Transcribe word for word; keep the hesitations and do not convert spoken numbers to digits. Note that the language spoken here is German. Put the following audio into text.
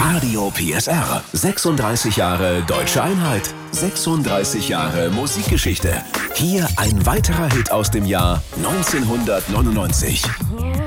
Radio P S R. sechsunddreißig Jahre Deutsche Einheit. sechsunddreißig Jahre Musikgeschichte. Hier ein weiterer Hit aus dem Jahr neunzehnhundertneunundneunzig.